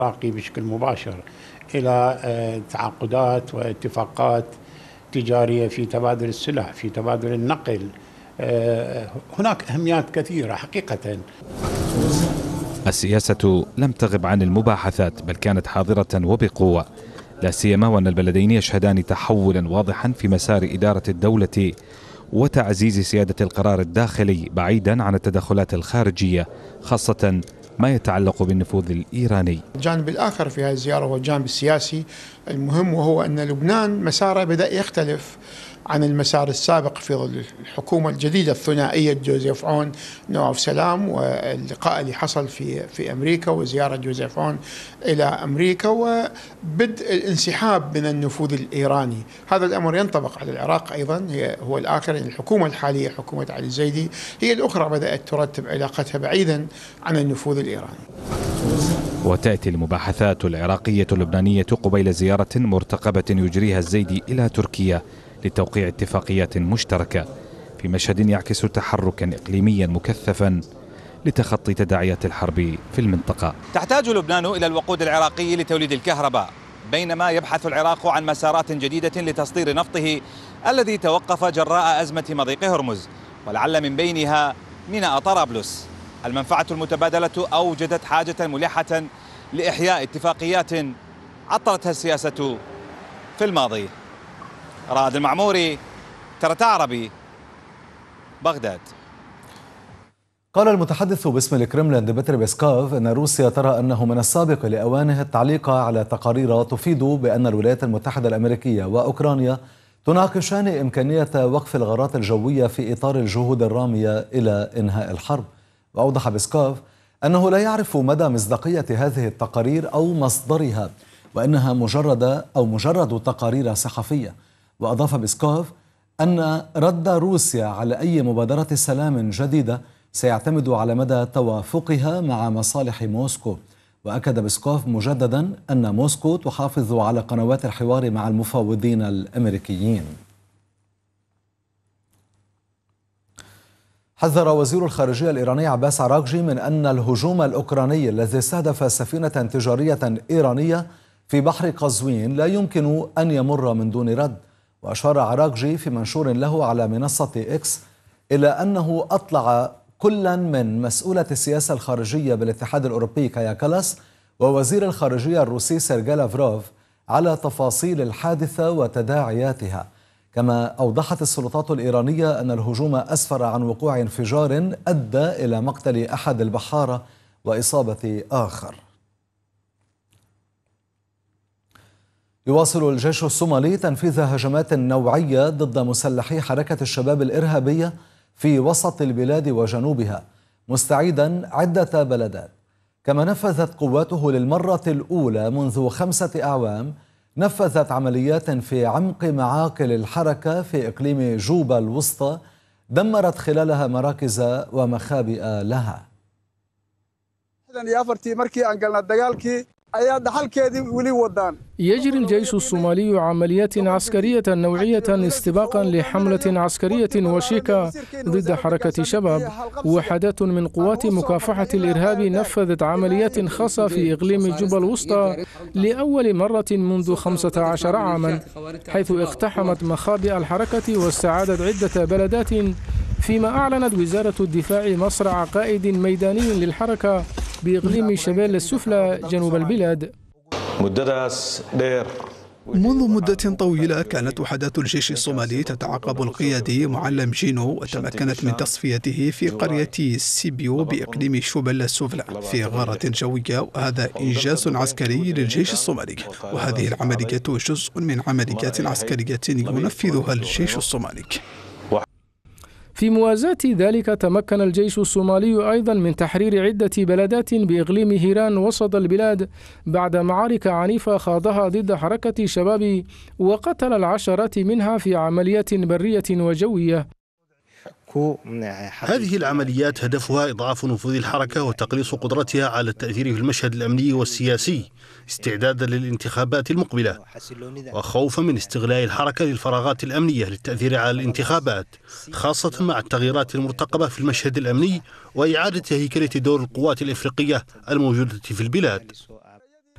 باقي بشكل مباشر إلى تعاقدات واتفاقات تجارية في تبادل السلع، في تبادل النقل. هناك أهميات كثيرة حقيقة. السياسة لم تغب عن المباحثات، بل كانت حاضرة وبقوة، لا سيما وأن البلدين يشهدان تحولا واضحا في مسار إدارة الدولة وتعزيز سيادة القرار الداخلي بعيدا عن التدخلات الخارجية، خاصة ما يتعلق بالنفوذ الإيراني. الجانب الآخر في هذه الزيارة هو الجانب السياسي المهم، وهو أن لبنان مساره بدأ يختلف عن المسار السابق في ظل الحكومة الجديدة الثنائية جوزيف عون نواف سلام، واللقاء اللي حصل في أمريكا وزيارة جوزيف عون إلى أمريكا وبدء الانسحاب من النفوذ الإيراني. هذا الأمر ينطبق على العراق أيضا، هو الآخر. الحكومة الحالية حكومة علي الزيدي هي الأخرى بدأت ترتب علاقتها بعيدا عن النفوذ الإيراني. وتأتي المباحثات العراقية اللبنانية قبيل زيارة مرتقبة يجريها الزيدي إلى تركيا لتوقيع اتفاقيات مشتركة في مشهد يعكس تحركا إقليميا مكثفا لتخطي تداعيات الحرب في المنطقة. تحتاج لبنان إلى الوقود العراقي لتوليد الكهرباء، بينما يبحث العراق عن مسارات جديدة لتصدير نفطه الذي توقف جراء أزمة مضيق هرمز، ولعل من بينها ميناء طرابلس. المنفعة المتبادلة أوجدت حاجة ملحة لإحياء اتفاقيات عطلتها السياسة في الماضي. رائد المعموري، ترى عربي، بغداد. قال المتحدث باسم الكرملين ديمتري بيسكوف أن روسيا ترى أنه من السابق لأوانه التعليق على تقارير تفيد بأن الولايات المتحدة الأمريكية وأوكرانيا تناقشان إمكانية وقف الغارات الجوية في إطار الجهود الرامية إلى إنهاء الحرب. وأوضح بيسكوف أنه لا يعرف مدى مصداقية هذه التقارير أو مصدرها، وأنها مجرد تقارير صحفية. وأضاف بيسكوف أن رد روسيا على أي مبادرة سلام جديدة سيعتمد على مدى توافقها مع مصالح موسكو. وأكد بيسكوف مجددا أن موسكو تحافظ على قنوات الحوار مع المفاوضين الأمريكيين. حذر وزير الخارجية الإيراني عباس عراقجي من أن الهجوم الأوكراني الذي استهدف سفينة تجارية إيرانية في بحر قزوين لا يمكن أن يمر من دون رد. وأشار عراقجي في منشور له على منصة إكس إلى أنه أطلع كلا من مسؤولة السياسة الخارجية بالاتحاد الأوروبي كايا كالاس ووزير الخارجية الروسي سيرجي لافروف على تفاصيل الحادثة وتداعياتها. كما أوضحت السلطات الإيرانية أن الهجوم أسفر عن وقوع انفجار أدى إلى مقتل أحد البحارة وإصابة آخر. يواصل الجيش الصومالي تنفيذ هجمات نوعية ضد مسلحي حركة الشباب الإرهابية في وسط البلاد وجنوبها، مستعيدا عدة بلدات. كما نفذت قواته للمرة الأولى منذ 5 أعوام عمليات في عمق معاقل الحركة في إقليم جوبا الوسطى دمرت خلالها مراكز ومخابئ لها. يجري الجيش الصومالي عمليات عسكرية نوعية استباقا لحملة عسكرية وشيكة ضد حركة شباب. وحدات من قوات مكافحة الإرهاب نفذت عمليات خاصة في إقليم جوبا الوسطى لأول مرة منذ 15 عاما، حيث اقتحمت مخابئ الحركة واستعادت عدة بلدات، فيما أعلنت وزارة الدفاع مصرع قائد ميداني للحركة بإقليم شبيل السفلى جنوب البلاد. منذ مدة طويلة كانت وحدات الجيش الصومالي تتعقب القيادي معلم جينو، وتمكنت من تصفيته في قرية سيبيو بإقليم شبل السفلى في غارة جوية، وهذا إنجاز عسكري للجيش الصومالي. وهذه العملية جزء من عمليات عسكرية ينفذها الجيش الصومالي. في موازاة ذلك تمكن الجيش الصومالي أيضا من تحرير عدة بلدات بإقليم هيران وسط البلاد بعد معارك عنيفة خاضها ضد حركة شباب، وقتل العشرات منها في عمليات برية وجوية. هذه العمليات هدفها إضعاف نفوذ الحركة وتقليص قدرتها على التأثير في المشهد الأمني والسياسي، استعدادا للانتخابات المقبلة، وخوفا من استغلال الحركة للفراغات الأمنية للتأثير على الانتخابات، خاصة مع التغييرات المرتقبة في المشهد الأمني وإعادة هيكلة دور القوات الإفريقية الموجودة في البلاد.